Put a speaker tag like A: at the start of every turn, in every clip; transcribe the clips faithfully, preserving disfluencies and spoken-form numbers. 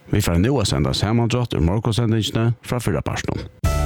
A: Vi får nu att sända sammandratt ur morgonsendingene fra fyra personer.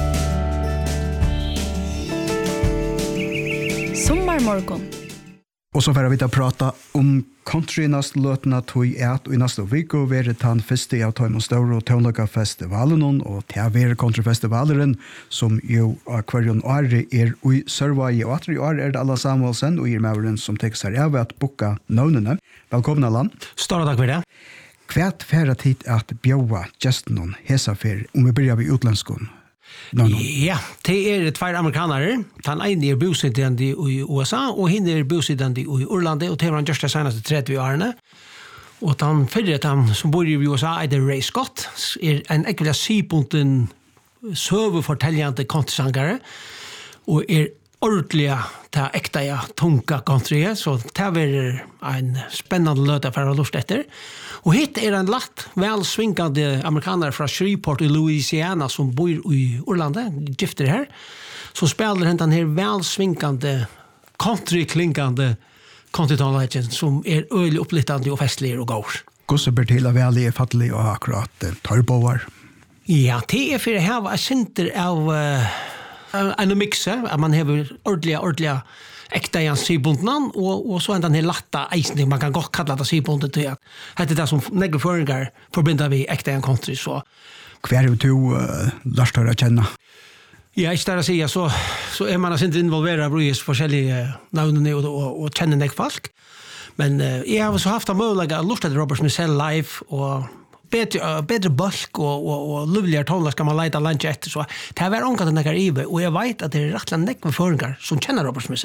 B: Sommarmorgon.
C: Och så får vi ta prata om country nästa låtna tog ett och i nästa vecka är det han feste av Toymon Store och Tonlaga festivalen och det är countryfestivalen som ju akvarion är är i Sörvaj och att det är alla Samuelsen och Irmauren som tar sig av att boka navnene. Välkomna land.
D: Stora tack för det.
C: Kvärt färra tid att bjöa gästen hesa för om vi börjar vid utländskon.
D: No, no. Ja, det är två amerikanare. Han ene är bosättande i U S A och han är bosättande i Irland och det har han just de senaste trettio åren. Och han förra han som bor i U S A är Ray Scott, är en äckliga sypunten söverfortäljande countrysångare och är ordentliga ta äkta ja tunga country så det är en spännande låt för att lust efter. Och hit är en latt väl svingande amerikaner från Shreveport i Louisiana som bor i Irland, gifter här. Så spelar han den här väl svingande country klingande country som är öl upplitande och festlig och går.
C: Gosse Bertilla väl är fattig och akkurat torboar.
D: Ja, det är för det här var center av uh, en mixe, att man har ordentliga, ordentliga äkta jans sybundnan och, och så är den här latta eisen, man kan gott kalla det sybundet till att det är det som negoföringar förbinder vi äkta jans country. Så.
C: Hver är du uh, lärst att känna?
D: Ja, istället att säga så, så är man inte involverad i olika navnen och, och, och känner nek folk. Men uh, jag har så haft en möjlighet att lusta till Robert Smith live och bättre bättre bulk och och och lovligare tonlar ska man leta lunch efter så det här var onkat den där ive och jag vet att det är rättla näck med förringar som känner Robert Smith.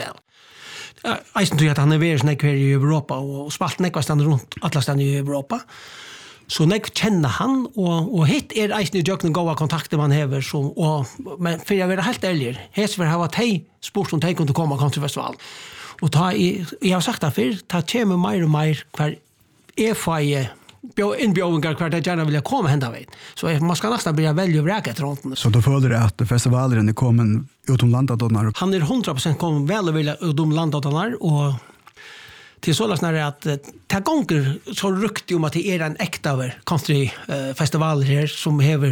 D: Jag syns ju att han är väl näck i Europa och spalt näck stannar runt alla stannar i Europa. Så näck känner han och och hit är det ju jocken goda kontakter man har så och men för jag vill helt ärlig hes för ha varit hej sport som tänker att komma countryfestival. Och ta i jag har sagt det för ta tema mer och mer kvar är för Bjå inbjåingar kvart jag gärna vill komma hända vid. Så man ska nästan börja välja vräket runt.
C: Så då följer det att festivalen är kommen utom landet då när
D: han är hundra procent kommer väl vilja utom landet då när och till sålas när det att ta gånger så rykte om att det är en äkta över country festival här som häver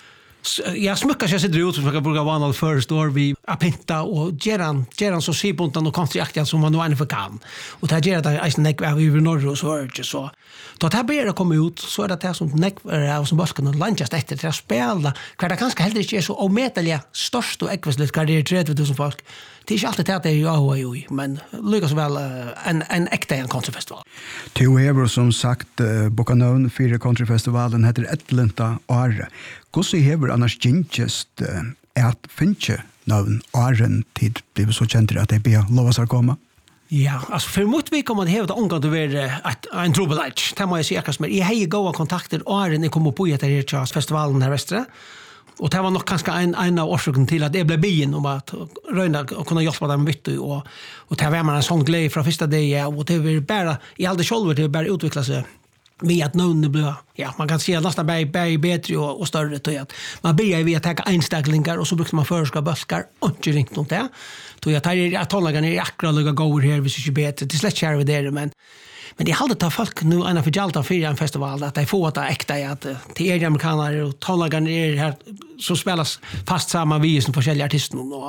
D: jag smuckar sig sitter ut som jag brukar vara något först år vi apinta och geran geran så sibuntan och countryaktiga som man nu ännu för kan och det ger det att näck över i norr och så så då det börjar komma ut så är det det som näck är som basken och lunch efter det spela kvar det kanske helt inte är så ometliga störst och ekvisligt karriär trettio tusen folk det är inte alltid det är ju ju men lyckas väl en en äkta en countryfestival.
C: Två euro som sagt bokanon för countryfestivalen heter Atlanta år. Hur så hever annars gingest att finche navn åren tid blev så känt att det blir lovas att komma.
D: Ja, alltså för mot vi kommer att hävda omgående vara att en trubbelage. Det må jag säga som är. Jag har ju goda kontakter åren jag kommer på att det är festivalen här västra. Och det var nog kanske en, en av orsaken till att det blev bien om att röna och kunna hjälpa dem vitt och, och det var man en sån glädje från första dagen och det var bara, i all det själva, det var bara utveckla sig med att någon blir, ja, man kan se nästan bara, bara bättre och, och större till att man börjar vid att ta einstäcklingar och så brukar man förska böskar och inte ringt om det. Så jag tar att tonlagarna är akkurat lugga går här hvis inte bättre, det är slätt kär vid det, men Men det är alltid att folk nu ena för jalta för en festival att de får att äkta att till er amerikaner och tonlagarna är här så spelas fast samma vi som olika artister och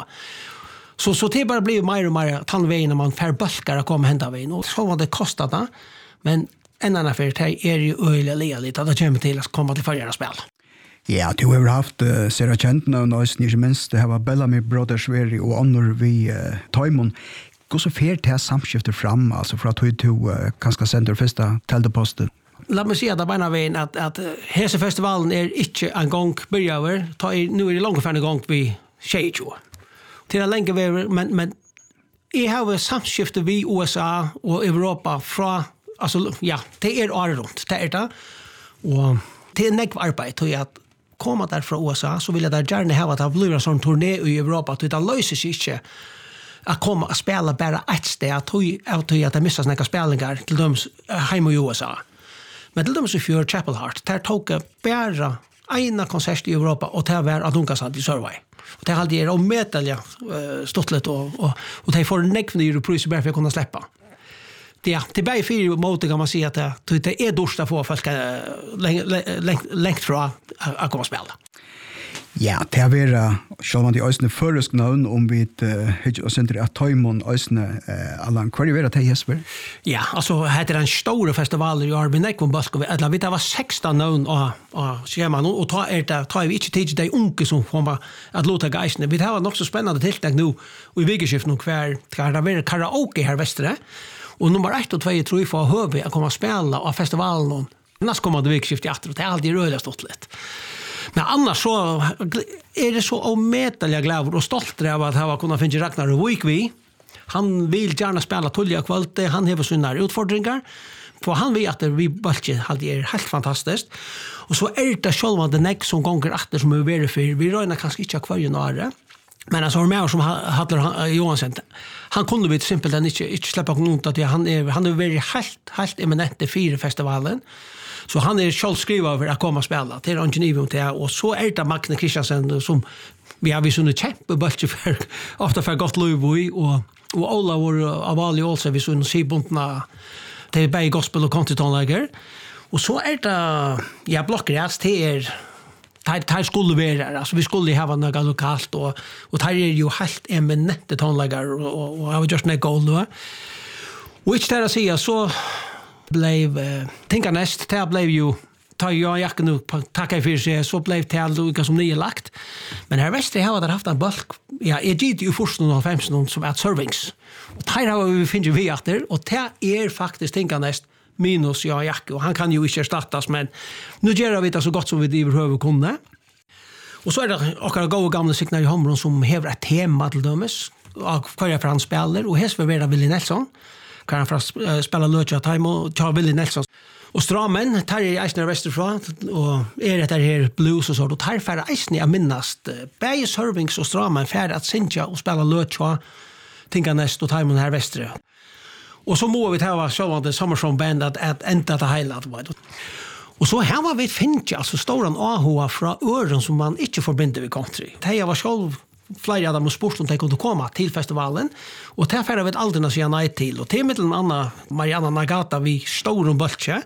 D: så så det bara blir mer och mer tandvägen när man får bulkar att komma hända vägen och så vad det kostar då men en annan för det är ju öliga leligt att det kommer till att komma till förra spel.
C: Ja, du har haft uh, Sarah Kenton och Noise Nicht minst det var Bellamy Brothers Very och Honor vi uh, Toymon. Hur så fer det här samskiftet fram alltså för att du tog uh, kanske center första teldeposten.
D: Låt mig säga att bara vägen att att hela festivalen är inte en gång börjar ta nu är det långt för en gång vi tjugo år. Till en länge men men i har samskiftet vi U S A och Europa från alltså ja, det är året runt. Det är det. Och det är näck arbete till att komma där från U S A så vill jag där gärna ha att det blir en sån turné i Europa att det löser sig inte att komma och spela bara ett steg att jag att det missas några spelningar till dem hemma i U S A. Men till dem så för Chapel Heart där tog bara ena konsert i Europa och det var att unka satt i Sörvaj. Och det hade ju omätliga stottlet och och och det får näck från Europris bara för att kunna släppa. ja, till bäj fyra mot kan man säga att det det är dåligt att få folk längt från att komma spela.
C: Ja, det är vera själva de ösne försk någon om vi hit och center att Taimon ösne allan kvar vera till Jesper.
D: Ja, alltså heter en stor festival i Arbinek och Basko eller vi det var sexton någon och och scheman och ta är det tar vi inte tid de unke som får att låta geisne. Vi har nog så spännande tilltag nu och i vegeskift nog kvar ska det vara karaoke här västra. Och nummer ett och två tror jag får höve att komma spela av festivalen. Annars kommer det vegeskift i åter och det är alltid röda stått lätt. Men annars så är det så omätliga glädje och stolt över att ha kunnat finna Ragnar och Wikvi. Han vill gärna spela tulliga kvalitet, han har såna utfordringar. För han vet att vi balje hade är helt fantastiskt. Och så är det själva den next som gånger efter som är värre för vi räknar kanske inte kvar ju några. Men alltså har med som hade Johansson. Han kunde vi till exempel den inte inte släppa något att han är han är väldigt helt helt eminent i fyra festivalen. Så han är själv skriva över att komma och spela till Angenivum till och så är det Magne Kristiansen som vi har visst under kämpa bulge för ofta för gott Louisboy och och alla var av alla också vi så en sibundna till Bay Gospel och Country Tonlager. Och så är det ja blockgräs till tar tar skulle vara alltså vi skulle ha något lokalt och och tar är ju helt eminent tonlager och och har just en goal då. Which där så så blev uh, tänka näst det blev ju ta jag jag nu tacka för sig så blev det Luca som ni lagt men här väster har det haft en bulk ja är det ju först nu femton som att servings och här har vi finner vi efter och det är faktiskt tänka näst minus jag jag och han kan ju inte startas men nu gör vi det så gott som vi behöver kunna och så är det och gå gamla signar i Hamron som häver ett tema till dömes och kvar för han spelar och häst för Willy Nelson kan han för spela Lucha Time och ta Willy Nelson och Stramen tar i Eisner Westerfront och är det här blues och så då tar för Eisner att minnast Bay Servings och Stramen för att synja och spela Lucha tänka nästa Time här västra och så må vi ta så det Summer Song Band att att ända det highlight vad och så här var vi finja alltså stora A H från öron som man inte förbinder med country det var själv flera av dem sport som kunde komma till festivalen och där får vi ett aldrig säga nej till och till mellan Anna Mariana Nagata vi stor och bultje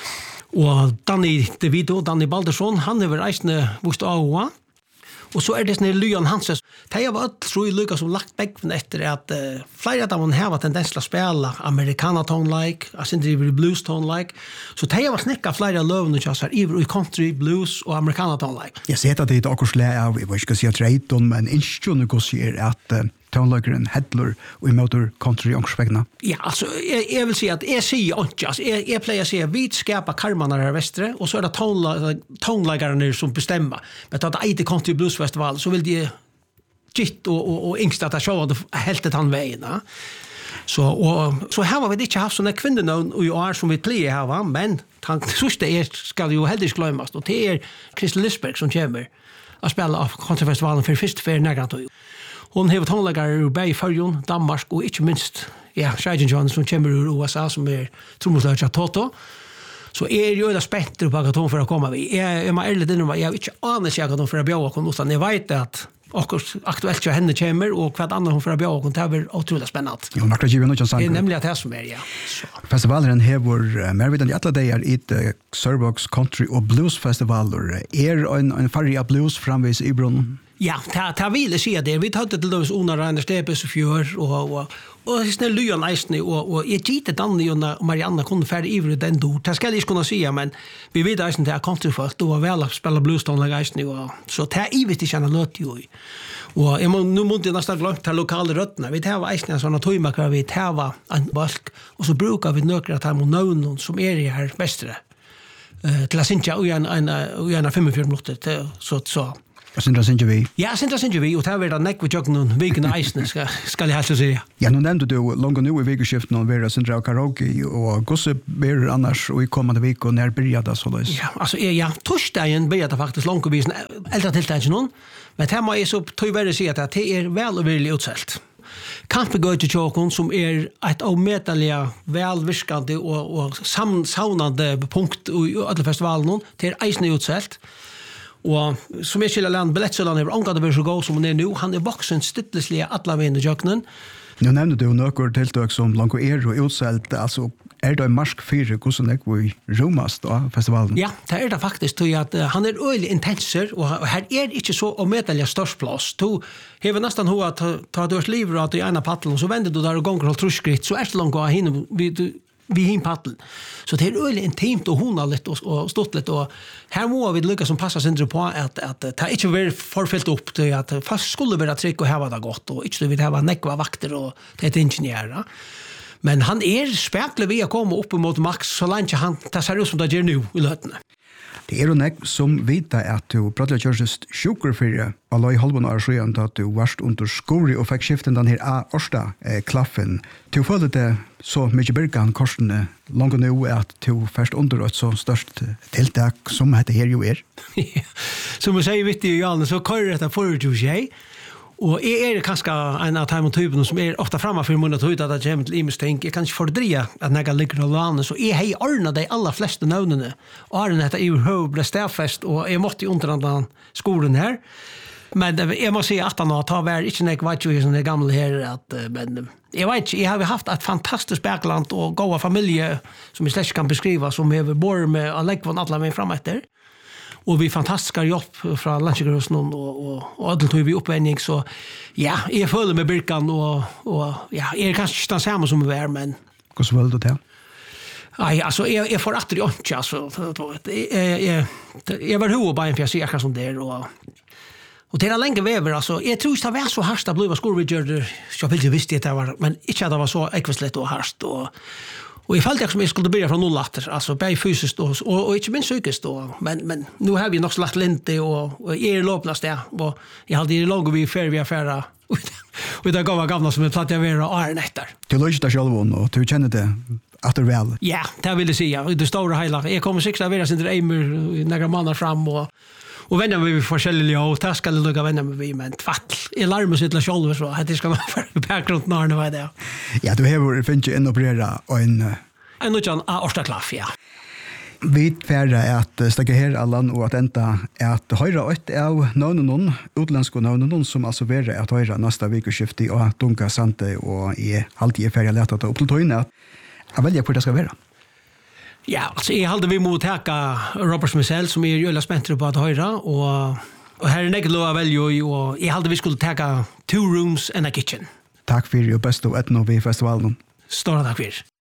D: och Danny DeVito Danny Baldersson han är reisne vart A och så är det snä Leon Hanses det har varit så i Lucas som lagt back från efter att uh, flera av dem har varit tendens att spela americana tone like as in the blues tone like så det har snäcka flera lövn och just här i country blues och americana tone like
C: jag ser att det är också slä av vad ska säga trade men inte nu går se att uh, tonlageren Hedler och i motor country ångsvägna.
D: Ja, alltså jag, jag vill säga att jag säger inte alltså jag, jag plejer säga vi skapar karmarna här västra och så är det tonlagaren som bestämmer men att det är country blues festival så vill de gitt och och och yngst att jag show det helt det han vägen. Så och så här var vi inte haft såna kvinnor och jag är som vi plejer här va men han sista är ska ju helst glömmas och det är Kristel Lisberg som kommer att spela av countryfestivalen för första för några år. Hon har tonlagar ur Bay Färjön, Danmark och inte minst ja, Shajan Johnson som kommer ur U S A som är trommuslagare Toto. Så är ju det spätter på att hon för att komma vi. Jag är med ärligt innan jag inte anar sig att hon för att bjöa kon utan jag vet att och aktuellt så henne kommer och vad annat hon för att bjöa kon det blir otroligt spännande.
C: Jo, man kan ju nog inte säga.
D: Det är nämligen att det som är ja. Så.
C: Festivalen här var mer vid den alla dagar i ett Surbox Country och Blues festivaler. Är en en färja blues framvis i Brunn.
D: Ja, ta ta vill se det. Vi hade till oss Ona Rainer Stepes och fjör och och och snäll Leon Eisner och och jag gick Danny och Marianna kunde färdig i den då. Det ska jag inte kunna säga men vi vet att det är countryfolk då väl att spela blues tone Eisner och så ta i vet inte känna låt ju. Och jag nu måste nästan glömma ta lokala rötterna. Vi tar Eisner såna tojmakar vi tar en balk och så brukar vi nökra att ha någon som är i här västra. Eh till Sinja och en en och en fyrtiofyra minuter så så
C: Sindra Sinjevi.
D: Ja, Sindra Sinjevi, og det har vært en nekk vi tjøkken noen viken av eisene, skal, skal jeg helst å si.
C: Ja, nå nevnte du langt nå i vikeskiften og være Sindra og karaoke, og hvordan blir det annars og i kommende vik, og når blir det så løs?
D: Ja, altså, ja, torsdagen blir det faktisk langt å vise eldre tiltak noen, men det må jeg så tog verre si at det er vel og virkelig utselt. Kampegøyte tjåken som er et avmetelig velvirskende og, og samsaunande punkt i alle festivalen, det er eisene utselt. Og som jeg skiller land, billettsøland er omgående så god som hun er nå. Han er voksen stittleslige alle veien i jøkkenen.
C: Nu nevner du noen tiltak som langt er og utselt, altså er det en marsk fire hvordan jeg vil romast av festivalen?
D: Ja, det er det faktisk, til at uh, han er øyelig intenser, og, og her er ikke så omedelig størst plass. Du har nesten hva at ta dørs liv og i ena paddelen, så vender du der og gonger og truskritt, så er det langt å ha henne vi, vi hin paddelen. Så det er øyelig intimt og hona litt og, og stått litt, og her må vi lykke som passer sindre på at, at det ikke vil forfylt opp til at fast skulle være trygg og heva det godt, og ikke du vil heva nekva vakter og det er ingeniører. Men han er spekler ved å komme opp mot Max, så lenge han det ser ut som det gjør nå i løtene.
C: Det er jo nek som vita at du pratet kjørsest sjukker for alle i halvån år siden at du varst under skori og fikk skiften den her A-årsta eh, klaffen. Du følte det så mye byrkan korsene langt nå at du først under et så størst tiltak som dette her jo er.
D: Som jeg sier vidt i Janne, så kører dette forut jo seg. Og jeg er kanskje en av de typene som er ofte fremme for munnen til at jeg kommer til Imes ting. Jeg kan ikke fordreie at jeg ligger og lande, så jeg har ordnet de aller fleste navnene. Og har dette i høy ble stedfest, og jeg måtte underhandle skolen her. Men jeg må si at han har tatt hver, ikke når jeg vet jo som er gamle her, at, men jeg vet ikke, jeg har haft et fantastisk bakland og gode familie, som jeg slett ikke kan beskrive, som jeg vil bore med å legge von alle meg frem etter. Og vi fantastiska jobb fra Landsjøgrøsen og, og, og alt tog vi oppvending, så ja, jeg føler med Birkan, og, og ja, jeg er kanskje ikke den samme som vi er, men...
C: Hvordan føler du det?
D: Nei, altså, jeg, jeg får atter i åndsja, altså, jeg, jeg, jeg var hoved bare, for jeg sier akkurat som det er, og, og det er lenge vever, altså, jeg tror ikke det var så hardt, det ble skolvidgjørder, så jeg ville ikke visste det var, men ikke at det var så ekvistlet og hardt, og Og jeg følte ikke som jeg skulle begynne fra noen latter, altså bare fysisk og, og, og ikke minst psykisk. Og, men, men nå har vi nok slagt linte, og, og jeg er låpnast det, og jeg hadde i laget vi før vi er færre, og det gav gamla som er platt jeg være åren etter.
C: Du løser deg selv, og du kjenner det at du vel?
D: Ja, det vil jeg si, ja. Det store hele. Jeg kommer sikkert til å være sin dreimer noen måneder frem, og Og venner vi forskjellige, og det skal jeg lukke venner med vi, men tvattl. Jeg lærer meg sitt til selv, så det skal være i bakgrunnen når det var det.
C: Ja, du har finnet inn operere og en...
D: En nødjan av Årstaklaff, ja.
C: Vi tverre er at stekke her allan, og at enda er at høyre åtte av navnen, utlandske navnen, som altså være at høyre neste vikeskifte, og dunka sante, og i halvtid er ferdig lett at opp til tøyne, jeg velger hvor det skal være.
D: Ja, altså jeg halde vi mot teka Robert Smithell, som er jøla spentere på at høyre, og, og her er nekket lov å velge, og jeg halde vi skulle teka two rooms and a kitchen.
C: Takk for det beste og etno vi festivalen.
D: Stora takk for.